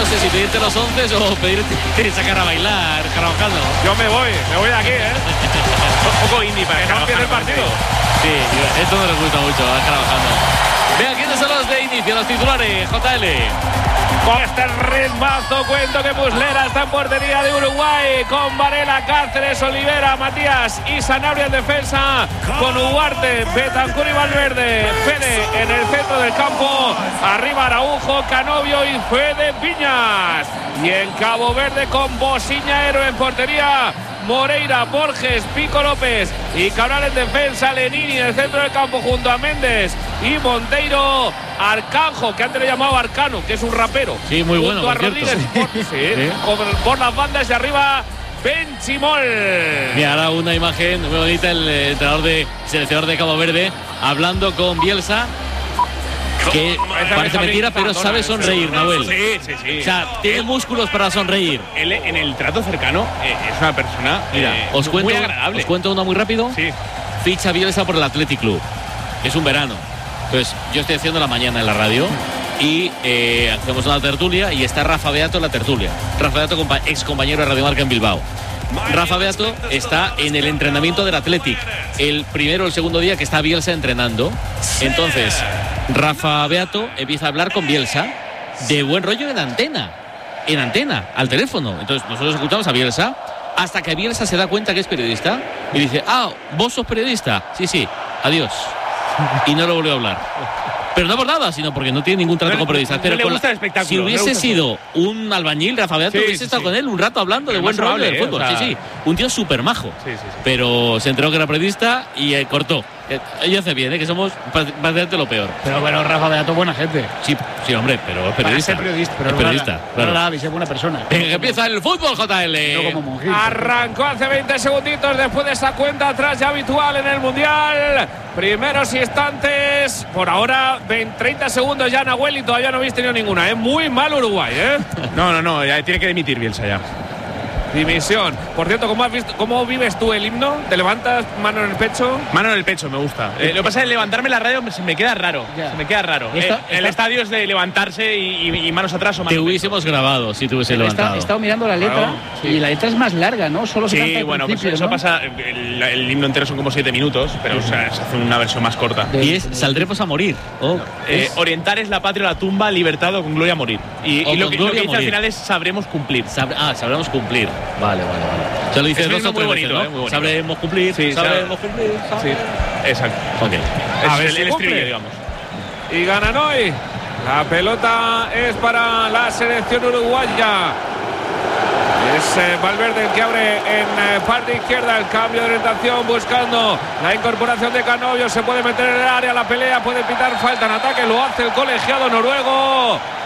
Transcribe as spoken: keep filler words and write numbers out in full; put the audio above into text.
no sé si pedirte los once o pedirte sacar a bailar, Carvajal. Yo me voy, me voy de aquí, ¿eh? Un poco indie para que no empiece el partido. Sí, esto no les gusta mucho a Carvajal. Vean quiénes son los de inicio, los titulares, J L. Con este ritmazo cuento que Muslera está en portería de Uruguay, con Varela, Cáceres, Olivera, Matías y Sanabria en defensa, con Ugarte, Betancur y Valverde, Fede en el centro del campo, arriba Araujo, Canovio y Fede Viñas, y en Cabo Verde con Bosiña Héroe en portería, Moreira, Borges, Pico López y Cabral en defensa, Lenini en el centro del campo junto a Méndez y Monteiro, Arcanjo, que antes le llamaba Arcano, que es un rapero. Sí, muy bueno, junto a por Rodríguez cierto. por, sí, ¿Sí? Por, por las bandas de arriba, Benchimol. Y ahora una imagen muy bonita, el entrenador de seleccionador de Cabo Verde hablando con Bielsa, que parece mentira, pero sabe sonreír, Nahuel. Sí, sí, sí. O sea, tiene músculos para sonreír. Él, en el trato cercano, eh, es una persona Mira, eh, os cuento, muy agradable. Os cuento una muy rápido. Sí. Ficha Bielsa por el Athletic Club. Es un verano. Entonces, yo estoy haciendo la mañana en la radio y eh, hacemos una tertulia y está Rafa Beato en la tertulia. Rafa Beato, compa ex compañero de Radio Marca en Bilbao. Rafa Beato está en el entrenamiento del Athletic. El primero o el segundo día que está Bielsa entrenando. Entonces, Rafa Beato empieza a hablar con Bielsa de buen rollo en antena. En antena, al teléfono. Entonces, nosotros escuchamos a Bielsa hasta que Bielsa se da cuenta que es periodista y dice: ah, ¿vos sos periodista? Sí, sí, adiós. Y no lo volvió a hablar. Pero no por nada, sino porque no tiene ningún trato no, con periodistas. No pero le con gusta la, el espectáculo. si hubiese no sido un albañil, Rafa Beato, sí, hubiese sí, estado sí. con él un rato hablando pero de buen rollo del ¿eh? fútbol. O sea... Sí, sí. Un tío súper majo. Sí, sí, sí. Pero se enteró que era periodista y eh, cortó. Eh, ella hace bien, ¿eh? Que somos bastante lo peor. Pero bueno, Rafa Beato, buena gente. Sí, sí, hombre, pero es periodista. Para ser periodista, pero es periodista, rara, claro. rara, y ser buena persona. Venga, que empieza el fútbol, J L. No como Monjil. Arrancó hace veinte segunditos después de esa cuenta atrás ya habitual en el Mundial. Primeros instantes. Por ahora, veinte, treinta segundos ya, Nahuel, y todavía no habéis tenido ninguna. ¿eh? Muy mal Uruguay, ¿eh? No, no, no, ya tiene que dimitir Bielsa ya. Dimisión. Por cierto, ¿cómo, has visto, ¿cómo vives tú el himno? ¿Te levantas mano en el pecho? Mano en el pecho, me gusta. Eh, lo que pasa es que levantarme en la radio se me queda raro. Ya. Se me queda raro. Esta, eh, esta, el estadio es de levantarse y, y, y manos atrás o manos Te hubiésemos grabado si te hubiese levantado. He estado mirando la letra, Claro, sí. Y la letra es más larga, ¿no? Solo se canta Sí, al bueno, pues principio, eso ¿no? pasa. El, el himno entero son como siete minutos, pero o sea, se hace una versión más corta. De- Y es Saldremos a morir. Oh, Eh, es- orientar es la patria, la tumba, libertad o con gloria a morir. Y, O y lo con que, lo gloria que a dice al morir. final es sabremos cumplir. Sab- ah, sabremos cumplir. Vale, vale, vale. Se lo dice Es un dos himno o muy tres bonito, veces, eh, ¿no? muy bonito. Sabremos cumplir, Sí, sabremos cumplir. Sí, sabremos- exacto. Ok. A Es ver el, si el cumple. estribillo, digamos. Y ganan hoy. La pelota es para la selección uruguaya. Es eh, Valverde el que abre en eh, parte izquierda el cambio de orientación, buscando la incorporación de Canovio. Se puede meter en el área, la pelea, puede pitar falta en ataque, lo hace el colegiado noruego.